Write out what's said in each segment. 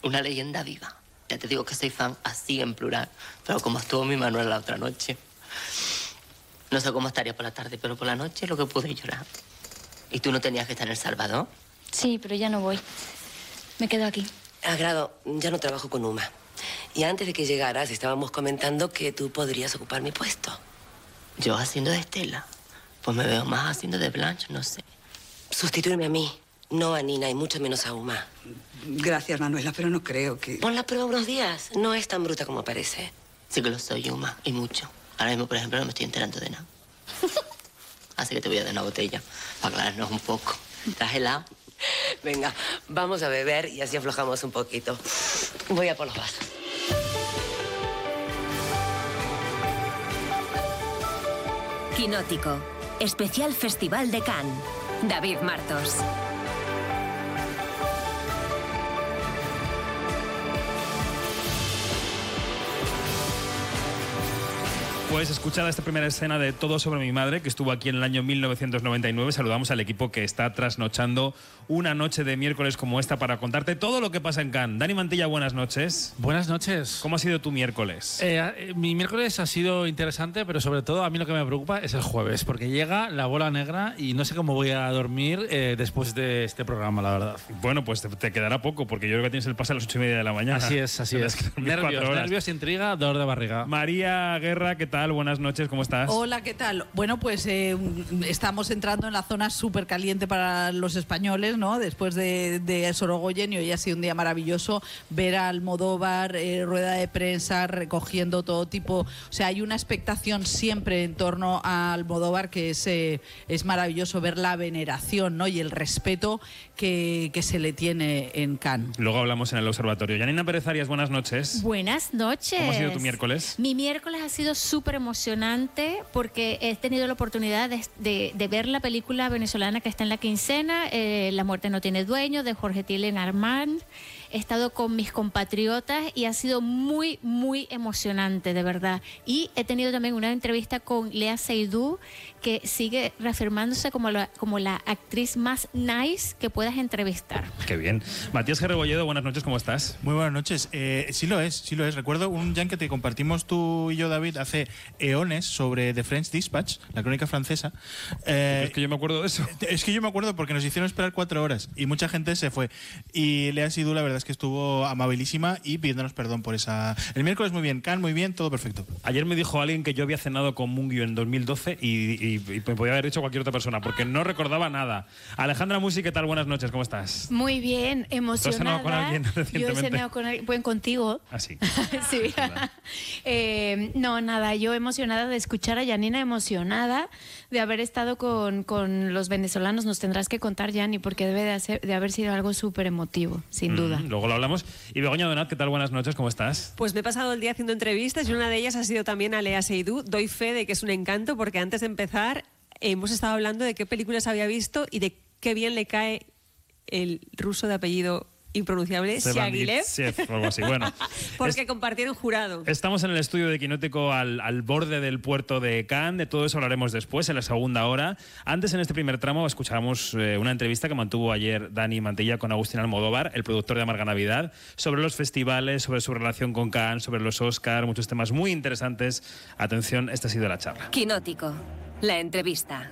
una leyenda viva. Ya te digo que soy fan así en plural, pero como estuvo mi Manuel la otra noche. No sé cómo estaría por la tarde, pero por la noche lo que pude llorar. ¿Y tú no tenías que estar en El Salvador? Sí, pero ya no voy. Me quedo aquí. Agrado, ya no trabajo con Uma. Y antes de que llegaras, estábamos comentando que tú podrías ocupar mi puesto. ¿Yo haciendo de Estela? Pues me veo más haciendo de Blanche, no sé. Sustituirme a mí, no a Nina y mucho menos a Uma. Gracias, Manuela, pero no creo que... Pon la prueba unos días. No es tan bruta como parece. Sí que lo soy, Uma, y mucho. Ahora mismo, por ejemplo, no me estoy enterando de nada. Así que te voy a dar una botella para aclararnos un poco. ¿Estás helado? Venga, vamos a beber y así aflojamos un poquito. Voy a por los vasos. Quinótico, especial Festival de Cannes. David Martos. Pues escuchada esta primera escena de Todo sobre mi madre, que estuvo aquí en el año 1999, saludamos al equipo que está trasnochando una noche de miércoles como esta para contarte todo lo que pasa en Cannes. Dani Mantilla, buenas noches. Buenas noches. ¿Cómo ha sido tu miércoles? Mi miércoles ha sido interesante, pero sobre todo a mí lo que me preocupa es el jueves, porque llega la bola negra y no sé cómo voy a dormir después de este programa, la verdad. Bueno, pues te quedará poco, porque yo creo que tienes el pase a las 8:30 de la mañana. Así es. Nervios, intriga, dolor de barriga. María Guerra, ¿qué tal? Buenas noches, ¿cómo estás? Hola, ¿qué tal? Bueno, pues estamos entrando en la zona súper caliente para los españoles, ¿no? Después de Sorogoyen, y hoy ha sido un día maravilloso ver a Almodóvar, rueda de prensa, recogiendo todo tipo. O sea, hay una expectación siempre en torno a Almodóvar que es maravilloso ver la veneración, ¿no? Y el respeto que se le tiene en Cannes. Luego hablamos en el observatorio. Yanina Pérez Arias, buenas noches. Buenas noches. ¿Cómo ha sido tu miércoles? Mi miércoles ha sido súper emocionante porque he tenido la oportunidad de ver la película venezolana que está en la quincena, La muerte no tiene dueño, de Jorge Tillen Armand. He estado con mis compatriotas y ha sido muy, muy emocionante, de verdad. Y he tenido también una entrevista con Léa Seydoux, que sigue reafirmándose como la actriz más nice que puedas entrevistar. Qué bien. Matías Gerrebolledo, buenas noches, ¿cómo estás? Muy buenas noches. Sí lo es. Recuerdo un jam que compartimos tú y yo, David, hace eones sobre The French Dispatch, la crónica francesa. Es que yo me acuerdo de eso. Es que yo me acuerdo porque nos hicieron esperar 4 horas y mucha gente se fue. Y Léa Seydoux, la verdad es que estuvo amabilísima y pidiéndonos perdón por esa... El miércoles muy bien, Cannes muy bien, todo perfecto. Ayer me dijo alguien que yo había cenado con Mungio en 2012 y me podía haber dicho cualquier otra persona porque no recordaba nada. Alejandra Musi, ¿qué tal? Buenas noches, ¿cómo estás? Muy bien, emocionada. ¿Tú has cenado con alguien recientemente? Yo he cenado con alguien, pues contigo. Ah, sí. Sí. No, nada, yo emocionada de escuchar a Yanina, emocionada de haber estado con los venezolanos. Nos tendrás que contar, Yani, porque debe de haber sido algo súper emotivo, sin duda. Luego lo hablamos. Y Begoña Donat, ¿qué tal? Buenas noches, ¿cómo estás? Pues me he pasado el día haciendo entrevistas y una de ellas ha sido también a Léa Seydoux. Doy fe de que es un encanto porque antes de empezar hemos estado hablando de qué películas había visto y de qué bien le cae el ruso de apellido impronunciable, Siagilev. O algo así. Bueno, porque compartieron jurado. Estamos en el estudio de Quinótico al borde del puerto de Cannes. De todo eso hablaremos después, en la segunda hora. Antes, en este primer tramo, escuchábamos una entrevista que mantuvo ayer Dani Mantilla con Agustín Almodóvar, el productor de Amarga Navidad, sobre los festivales, sobre su relación con Cannes, sobre los Oscar, muchos temas muy interesantes. Atención, esta ha sido la charla. Quinótico, la entrevista.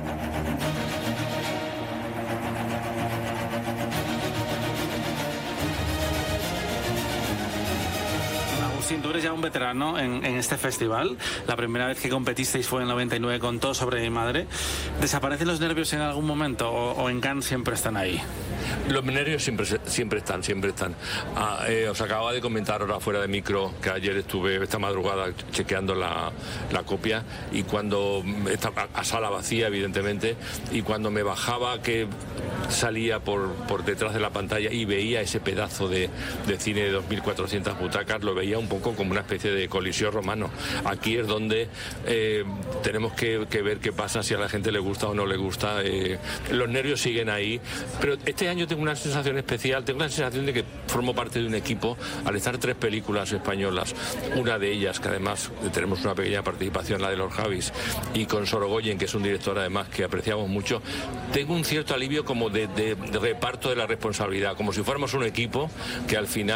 Tú eres ya un veterano en este festival. La primera vez que competisteis fue en 99 con Todo sobre mi madre. ¿Desaparecen los nervios en algún momento o en Cannes siempre están ahí? Los nervios siempre están. Os acababa de comentar ahora fuera de micro que ayer estuve esta madrugada chequeando la copia y cuando estaba a sala vacía, evidentemente, y cuando me bajaba, que salía por detrás de la pantalla y veía ese pedazo de cine de 2.400 butacas, lo veía un poco como una especie de coliseo romano. Aquí es donde tenemos que ver qué pasa, si a la gente le gusta o no le gusta. Los nervios siguen ahí, pero este año tengo una sensación especial, tengo la sensación de que formo parte de un equipo al estar 3 películas españolas, una de ellas que además tenemos una pequeña participación, la de Lord Javis, y con Sorogoyen, que es un director además que apreciamos mucho. Tengo un cierto alivio como de reparto de la responsabilidad, como si fuéramos un equipo que al final